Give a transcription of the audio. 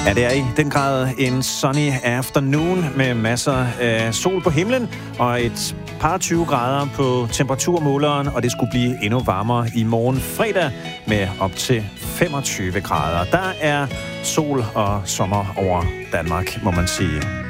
Ja, det er i den grad en sunny afternoon med masser af sol på himlen og et par 20 grader på temperaturmåleren, og det skulle blive endnu varmere i morgen fredag med op til 25 grader. Der er sol og sommer over Danmark, må man sige.